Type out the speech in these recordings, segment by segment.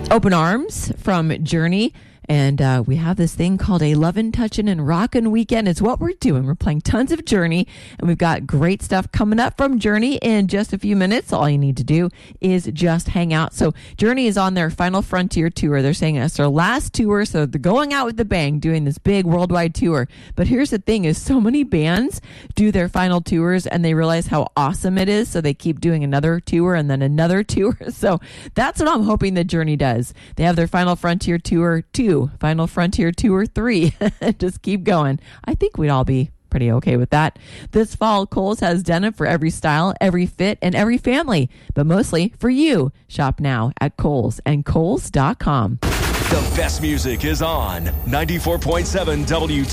Open Arms from Journey. And we have this thing called a Lovin', Touchin' and Rockin' Weekend. It's what we're doing. We're playing tons of Journey, and we've got great stuff coming up from Journey in just a few minutes. All you need to do is just hang out. So Journey is on their Final Frontier tour. They're saying it's their last tour, so they're going out with the bang, doing this big worldwide tour. But here's the thing is so many bands do their final tours, and they realize how awesome it is, so they keep doing another tour and then another tour. So that's what I'm hoping that Journey does. They have their Final Frontier Tour 2. Final Frontier Tour 3. Just keep going. I think we'd all be pretty okay with that. This fall, Kohl's has denim for every style, every fit, and every family, but mostly for you. Shop now at Kohl's and Kohls.com. The best music is on 94.7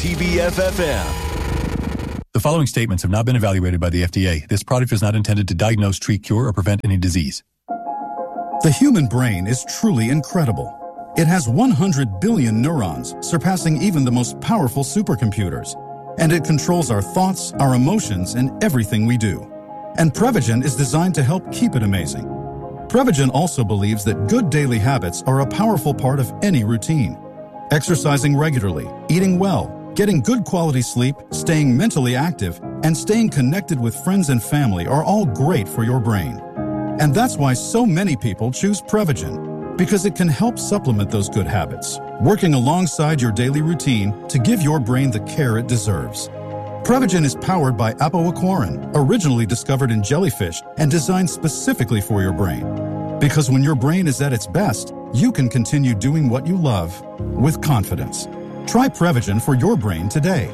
WTBF-FM. The following statements have not been evaluated by the FDA. This product is not intended to diagnose, treat, cure, or prevent any disease. The human brain is truly incredible. It has 100 billion neurons, surpassing even the most powerful supercomputers. And it controls our thoughts, our emotions, and everything we do. And Prevagen is designed to help keep it amazing. Prevagen also believes that good daily habits are a powerful part of any routine. Exercising regularly, eating well, getting good quality sleep, staying mentally active, and staying connected with friends and family are all great for your brain. And that's why so many people choose Prevagen, because it can help supplement those good habits, working alongside your daily routine to give your brain the care it deserves. Prevagen is powered by apoaquarin, originally discovered in jellyfish and designed specifically for your brain. Because when your brain is at its best, you can continue doing what you love with confidence. Try Prevagen for your brain today.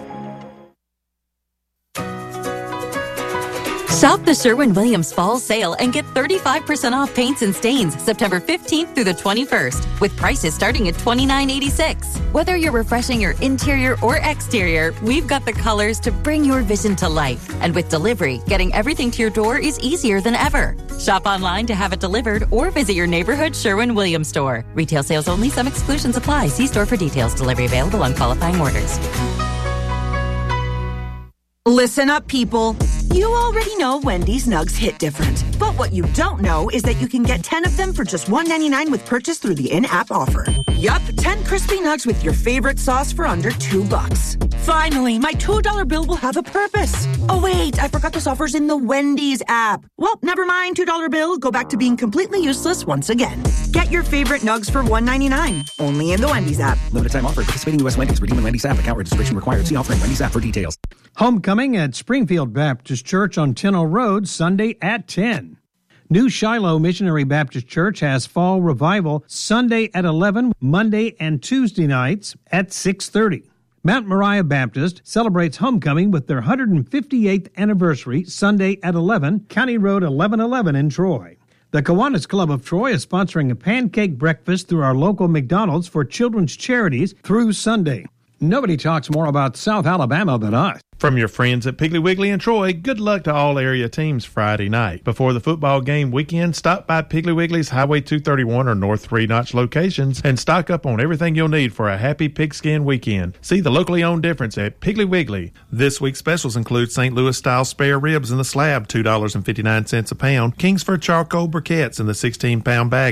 Shop the Sherwin-Williams Fall Sale and get 35% off paints and stains September 15th through the 21st, with prices starting at $29.86. Whether you're refreshing your interior or exterior, we've got the colors to bring your vision to life. And with delivery, getting everything to your door is easier than ever. Shop online to have it delivered or visit your neighborhood Sherwin-Williams store. Retail sales only. Some exclusions apply. See store for details. Delivery available on qualifying orders. Listen up, people. You already know Wendy's Nugs hit different. But what you don't know is that you can get 10 of them for just $1.99 with purchase through the in-app offer. Yup, 10 crispy nugs with your favorite sauce for under $2. Finally, my $2 bill will have a purpose. Oh wait, I forgot this offer's in the Wendy's app. Well, never mind, $2 bill. Go back to being completely useless once again. Get your favorite nugs for $1.99. Only in the Wendy's app. Limited time offer. Participating U.S. Wendy's. Redeem in Wendy's app. Account registration required. See offer in Wendy's app for details. Homecoming at Springfield Baptist Church on Tenno Road, Sunday at 10. New Shiloh Missionary Baptist Church has Fall Revival Sunday at 11, Monday and Tuesday nights at 6:30. Mount Moriah Baptist celebrates homecoming with their 158th anniversary Sunday at 11, County Road 1111 in Troy. The Kiwanis Club of Troy is sponsoring a pancake breakfast through our local McDonald's for children's charities through Sunday. Nobody talks more about South Alabama than us. From your friends at Piggly Wiggly and Troy, good luck to all area teams Friday night. Before the football game weekend, stop by Piggly Wiggly's Highway 231 or North 3 Notch locations and stock up on everything you'll need for a happy pigskin weekend. See the locally owned difference at Piggly Wiggly. This week's specials include St. Louis-style spare ribs in the slab, $2.59 a pound, Kingsford charcoal briquettes in the 16-pound bag,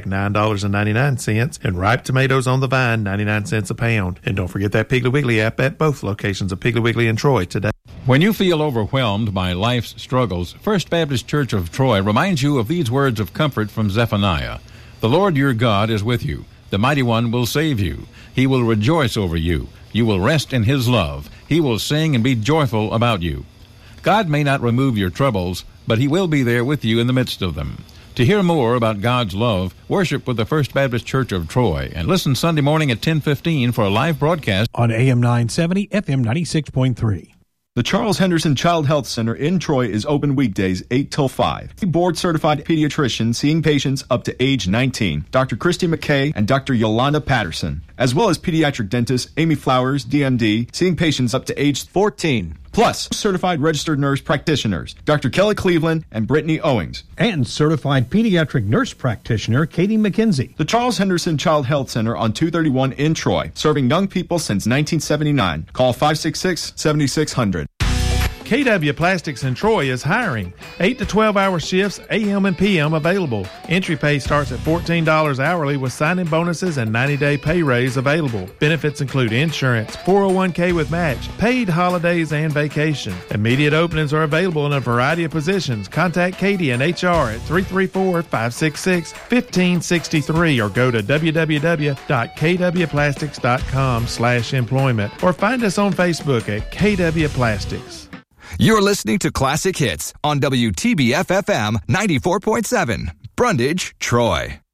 $9.99, and ripe tomatoes on the vine, 99 cents a pound. And don't forget that Piggly Wiggly app at both locations of Piggly Wiggly and Troy today. When you feel overwhelmed by life's struggles, First Baptist Church of Troy reminds you of these words of comfort from Zephaniah. The Lord your God is with you. The Mighty One will save you. He will rejoice over you. You will rest in His love. He will sing and be joyful about you. God may not remove your troubles, but He will be there with you in the midst of them. To hear more about God's love, worship with the First Baptist Church of Troy and listen Sunday morning at 10:15 for a live broadcast on AM 970, FM 96.3. The Charles Henderson Child Health Center in Troy is open weekdays 8 till 5. Board-certified pediatrician seeing patients up to age 19, Dr. Christy McKay and Dr. Yolanda Patterson, as well as pediatric dentist Amy Flowers, DMD, seeing patients up to age 14. Plus, certified registered nurse practitioners, Dr. Kelly Cleveland and Brittany Owings. And certified pediatric nurse practitioner, Katie McKenzie. The Charles Henderson Child Health Center on 231 in Troy, serving young people since 1979. Call 566-7600. KW Plastics in Troy is hiring. 8 to 12-hour shifts, AM and PM available. Entry pay starts at $14 hourly with sign-in bonuses and 90-day pay raise available. Benefits include insurance, 401k with match, paid holidays, and vacation. Immediate openings are available in a variety of positions. Contact Katie and HR at 334-566-1563 or go to www.kwplastics.com/employment or find us on Facebook at KW Plastics. You're listening to Classic Hits on WTBF-FM 94.7, Brundage, Troy.